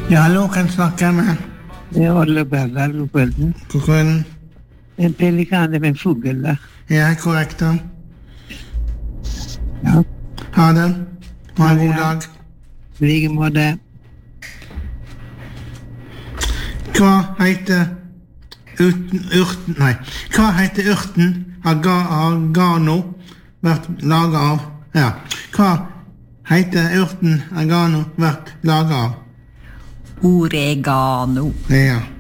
Ja, hallo, kan snakke med. Det er Olle Berger, god kvelden. God kvelden. En pelikan er en fugl, da. Ja, korrekt da. Ja. Ha det. Ha en god dag. I like måte. Hva heter urten agano vært laget av? Ja. Hva heter urten agano vært laget av? Oregano. Ja.